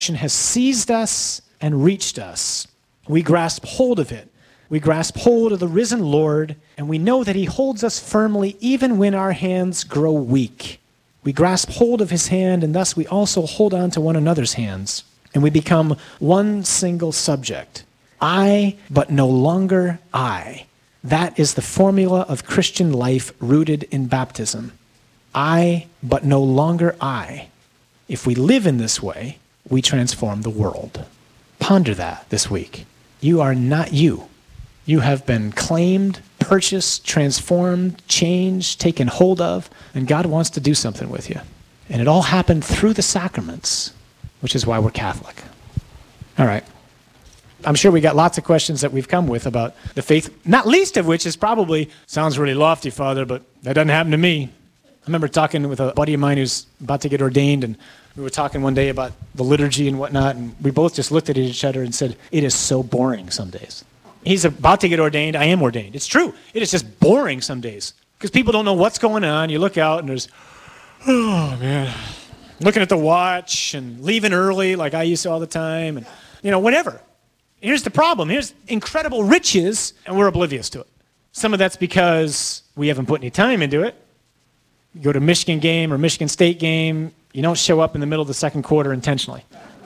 has seized us and reached us. We grasp hold of it. We grasp hold of the risen Lord, and we know that he holds us firmly even when our hands grow weak. We grasp hold of his hand, and thus we also hold on to one another's hands, and we become one single subject. I, but no longer I. That is the formula of Christian life rooted in baptism. I, but no longer I. If we live in this way, we transform the world. Ponder that this week. You are not you. You have been claimed, purchased, transformed, changed, taken hold of, and God wants to do something with you. And it all happened through the sacraments, which is why we're Catholic. All right. I'm sure we got lots of questions that we've come with about the faith, not least of which is probably, sounds really lofty, Father, but that doesn't happen to me. I remember talking with a buddy of mine who's about to get ordained, and we were talking one day about the liturgy and whatnot, and we both just looked at each other and said, it is so boring some days. He's about to get ordained. I am ordained. It's true. It is just boring some days because people don't know what's going on. You look out and there's, oh, man, looking at the watch and leaving early like I used to all the time and, whatever. Here's the problem. Here's incredible riches, and we're oblivious to it. Some of that's because we haven't put any time into it. You go to a Michigan game or Michigan State game, you don't show up in the middle of the second quarter intentionally.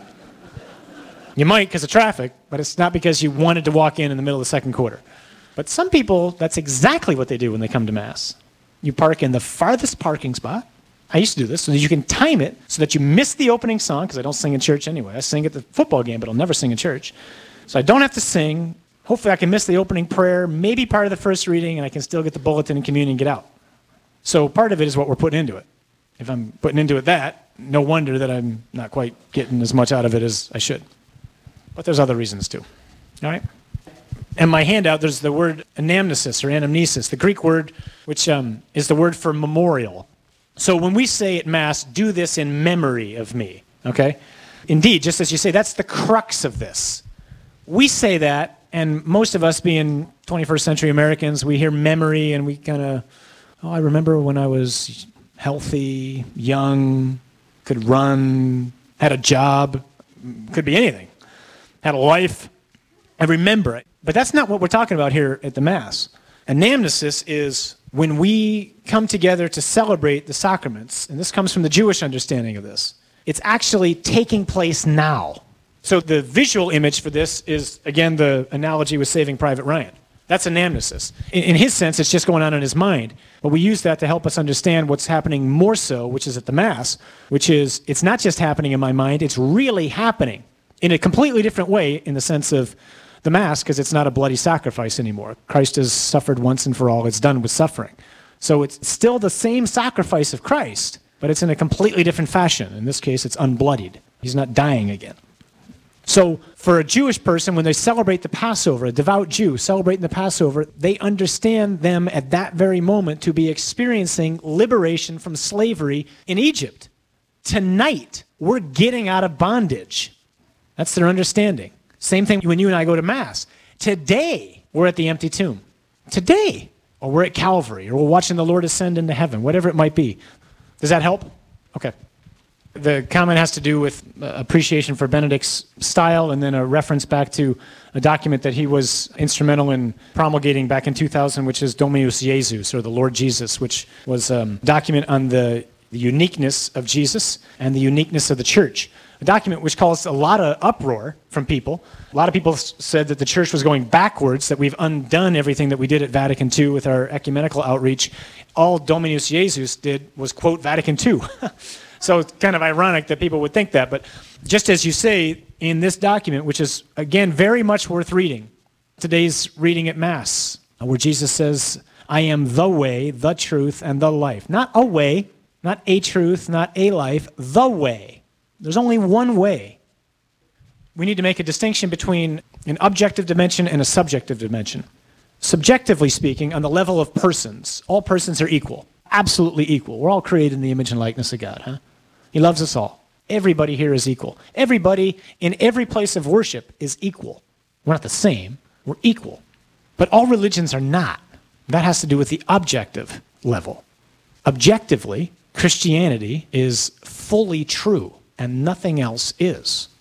You might because of traffic, but it's not because you wanted to walk in the middle of the second quarter. But some people, that's exactly what they do when they come to Mass. You park in the farthest parking spot. I used to do this so that you can time it so that you miss the opening song, because I don't sing in church anyway. I sing at the football game, but I'll never sing in church. So I don't have to sing. Hopefully I can miss the opening prayer, maybe part of the first reading, and I can still get the bulletin and communion and get out. So part of it is what we're putting into it. If I'm putting into it that, no wonder that I'm not quite getting as much out of it as I should. But there's other reasons too. All right? In my handout, there's the word anamnesis or anamnesis, the Greek word which is the word for memorial. So when we say at Mass, do this in memory of me, okay? Indeed, just as you say, that's the crux of this. We say that, and most of us being 21st century Americans, we hear memory and we kind of, I remember when I was healthy, young, could run, had a job, could be anything. Had a life, I remember it. But that's not what we're talking about here at the Mass. Anamnesis is when we come together to celebrate the sacraments, and this comes from the Jewish understanding of this. It's actually taking place now. So the visual image for this is, again, the analogy with Saving Private Ryan. That's anamnesis. In his sense, it's just going on in his mind. But we use that to help us understand what's happening more so, which is at the Mass, which is it's not just happening in my mind, it's really happening. In a completely different way in the sense of the Mass, because it's not a bloody sacrifice anymore. Christ has suffered once and for all. It's done with suffering. So it's still the same sacrifice of Christ, but it's in a completely different fashion. In this case, it's unbloodied. He's not dying again. So for a Jewish person, when they celebrate the Passover, a devout Jew celebrating the Passover, they understand them at that very moment to be experiencing liberation from slavery in Egypt. Tonight, we're getting out of bondage. That's their understanding. Same thing when you and I go to Mass. Today, we're at the empty tomb. Today, or we're at Calvary, or we're watching the Lord ascend into heaven, whatever it might be. Does that help? Okay. The comment has to do with appreciation for Benedict's style and then a reference back to a document that he was instrumental in promulgating back in 2000, which is Dominus Jesus, or the Lord Jesus, which was a document on the uniqueness of Jesus and the uniqueness of the church. A document which caused a lot of uproar from people. A lot of people said that the church was going backwards, that we've undone everything that we did at Vatican II with our ecumenical outreach. All Dominus Jesus did was quote Vatican II. So it's kind of ironic that people would think that. But just as you say in this document, which is, again, very much worth reading, today's reading at Mass, where Jesus says, I am the way, the truth, and the life. Not a way, not a truth, not a life, the way. There's only one way. We need to make a distinction between an objective dimension and a subjective dimension. Subjectively speaking, on the level of persons, all persons are equal, absolutely equal. We're all created in the image and likeness of God, huh? He loves us all. Everybody here is equal. Everybody in every place of worship is equal. We're not the same, we're equal. But all religions are not. That has to do with the objective level. Objectively, Christianity is fully true, and nothing else is.